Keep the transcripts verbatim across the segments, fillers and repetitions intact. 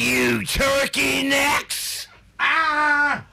you turkey necks? Ah!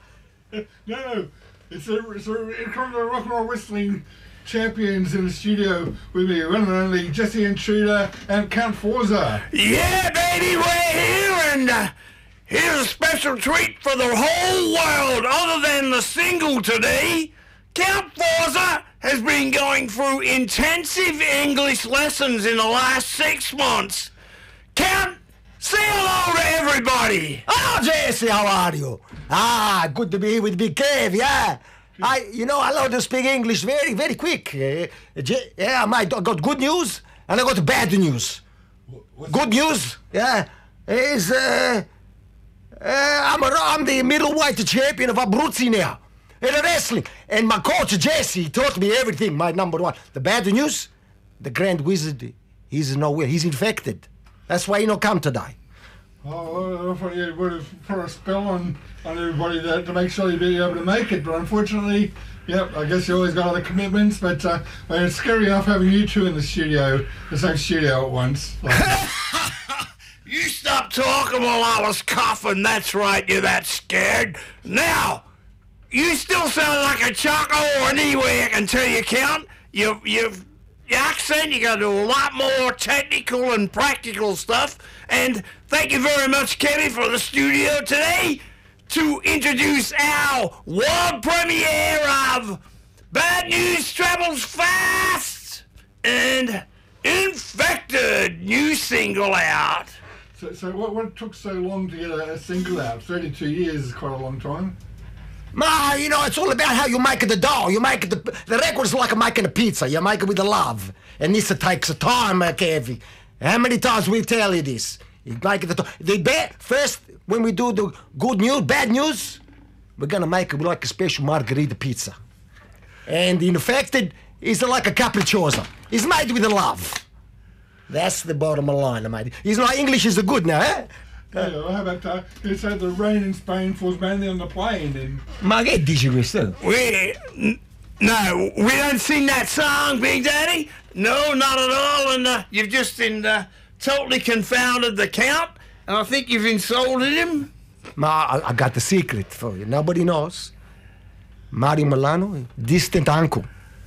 No, it's a, it's a, it comes the Rock and Roll Wrestling champions in the studio with me, one and only Jesse Intruder and Count Forza. Yeah, baby, we're here, and uh, here's a special treat for the whole world other than the single today. Count Forza has been going through intensive English lessons in the last six months. Count, say hello to everybody. Oh, Jesse, how are you? Ah, good to be here with Big Kev, yeah. I, you know, I learned to speak English very, very quick. Uh, J- yeah, I got good news and I got bad news. What's Good news, yeah, is uh, uh, I'm, a, I'm the middleweight champion of Abruzzi now in wrestling. And my coach, Jesse, taught me everything, my number one. The bad news, the Grand Wizard, he's nowhere. He's infected. That's why he don't come today. Oh, I thought you would have put a spell on, on everybody there to make sure you'd be able to make it, but unfortunately, yep, I guess you always got other commitments, but uh, it's scary enough having you two in the studio, the same studio at once. Like, You stopped talking while I was coughing. That's right, you're that scared. Now, you still sound like a choco, or anyway, I can tell you, Count. You, you've... Your accent, you got to do a lot more technical and practical stuff. And thank you very much, Kenny, for the studio today to introduce our world premiere of Bad News Travels Fast and Infected, new single out. so, so what, what took so long to get a, a single out? thirty-two years is quite a long time. Ma, you know, it's all about how you make the dough. You make the the record's like making a pizza. You make it with the love, and this takes time, uh, Kev. How many times we tell you this? You make it the the bad first when we do the good news, bad news. We're gonna make it like a special margarita pizza, and the infected is like a capricciosa. It's made with the love. That's the bottom line, mate. He's not English is good now, eh? Yeah, well, how about uh, you said the rain in Spain falls mainly on the plane, and Ma che dici questo? We... n- No, we don't sing that song, Big Daddy. No, not at all. And uh, you've just in, uh, totally confounded the Count, and I think you've insulted him. Ma, I, I got the secret for you. Nobody knows. Mario Milano, distant uncle.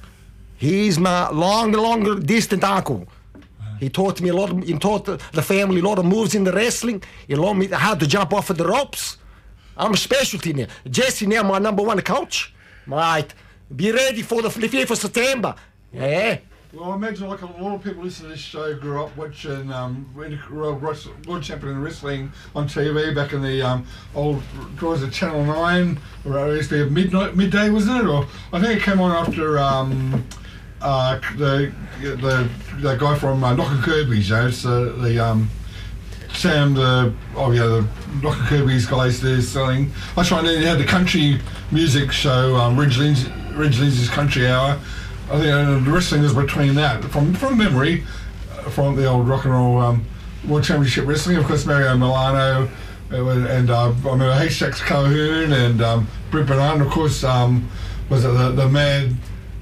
He's my long, long, distant uncle. He taught me a lot. Of, he taught the, the family a lot of moves in the wrestling. He taught me how to jump off of the ropes. I'm a specialty now. Jesse now, my number one coach. Right. Be ready for the fifth of September. Yeah. well, I imagine like a lot of people listening to this show grew up watching um, World, World Champion in Wrestling on T V back in the um, old was it Channel Nine, or it used to be midnight, midday, wasn't it? Or I think it came on after. Um, Uh, the the the guy from uh, Knock and Kirby's, you know, so the um, Sam, the oh yeah, the Knock and Kirby's guys there selling. I was trying to they had the country music show, um, Ridge Lindsay, Ridge Lindsay's Country Hour. I think uh, the wrestling was between that, from from memory, uh, from the old rock and roll um, World Championship Wrestling. Of course, Mario Milano, uh, and uh, I remember Haystacks Calhoun and um, Britt Bernard, of course. Um, was it the the Mad?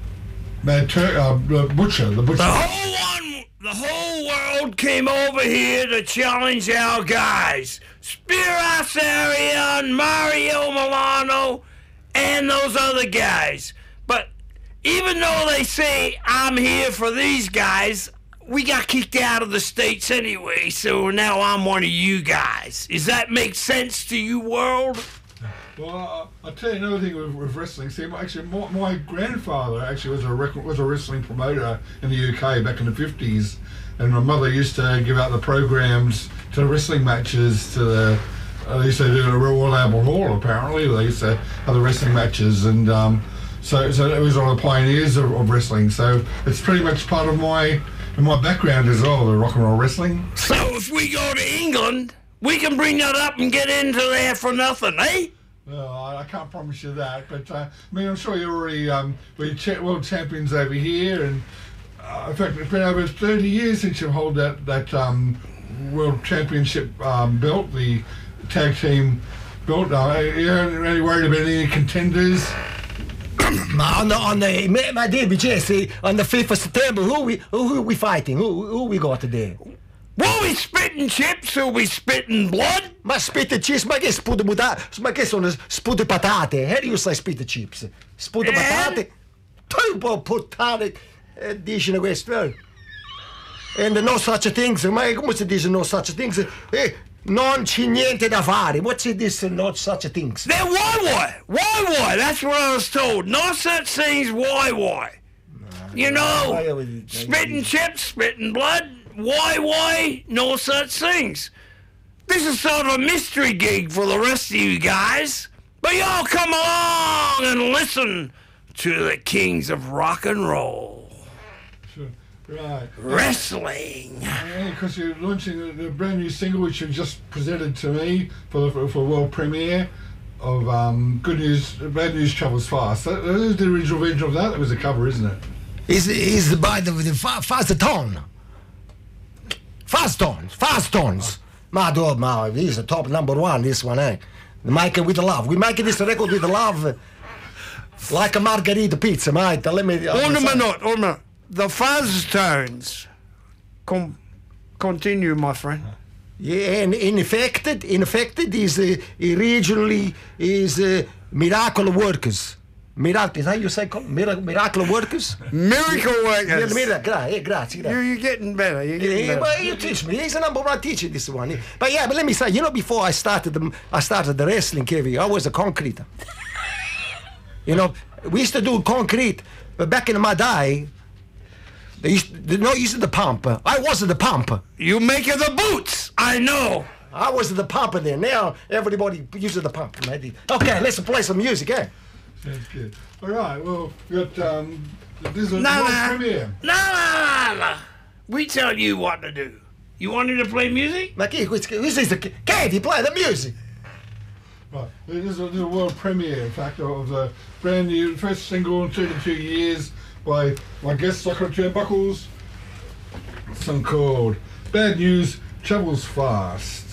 Mad Tur- uh, the Butcher, the Butcher. The whole one, the whole world came over here to challenge our guys. Spiros Arion, Mario Milano, and those other guys. But even though they say I'm here for these guys, we got kicked out of the States anyway, so now I'm one of you guys. Does that make sense to you, world? Well, uh, I'll tell you another thing with, with wrestling. See, my- actually, my, my grandfather actually was a rec- was a wrestling promoter in the U K back in the fifties, and my mother used to give out the programs to the wrestling matches to the. Uh, they used to do it at Royal Albert Hall. Apparently, they used to have the wrestling matches, and um, so so it was one of the pioneers of, of wrestling. So it's pretty much part of my my background as well, the rock and roll wrestling. So if we go to England, we can bring that up and get into there for nothing, eh? Well, I, I can't promise you that, but uh, I mean, I'm sure you're already um, we're cha- world champions over here, and uh, in fact, it's been over thirty years since you hold that that um, world championship um, belt, the tag team belt. Uh, you're really worried about any contenders? on the on the my, my dear Jesse, on the fifth of September, who we who, who we fighting? Who who we got today? We'll be spitting chips, we'll be spitting blood. Ma spit chips, ma che sputo muta, ma che sono sputo patate? How do you say spit chips? Sputo Eh? patate? Tu puoi puttane, eh, dicono questo, eh? And no such things, ma come si dice no such things? Eh, non c'è niente da fare. What's this no such things? Then why why? Why why? That's what I was told. No such things, why why? You Why know, would- spitting chips, spitting blood, why why? No such things. This is sort of a mystery gig for the rest of you guys. But y'all come along and listen to the kings of rock and roll. Sure. Right. Wrestling. Because you're launching a, a brand new single which you just presented to me for the for, for world premiere of um, Good News, Bad News Travels Fast. That, that is the original version of that. That was a cover, isn't it? Is is by the, the fa- fast tone. Fast tones, fast tones. My dog, my, he's the top number one, this one, eh? Make it with love. We make this record with love. Like a margarita pizza, mate. Let me... One minute, one minute. The fuzz tones. Com- continue, my friend. Yeah, and infected, infected is uh, originally is uh, miracle workers. Miracle, is that you say called? Mira- miracle workers? Miracle Yeah, workers. mira, gra- yeah, grazie, You're, grazie. you're getting better. You're getting Yeah, better. well, you teach me. He's the number one teacher, this one. But yeah, but let me say, you know, before I started the, I started the wrestling, Kevin, I was a concrete. You know, we used to do concrete, but back in my day, they used, they no use of the pump. I wasn't the pump. You making the boots. I know. I was the pump there. Now everybody uses the pump. Maybe. Okay, let's play some music, eh? Sounds good. All right. Well, we got um, this is a No, world no. premiere. No, no, no. We tell you what to do. You wanted to play music? Ma chi, who's this? The Katie, play the music. Right. This is a new world premiere, in fact, of the brand new first single in thirty-two years by my guest Soccer Turnbuckles. Song called Bad News Travels Fast.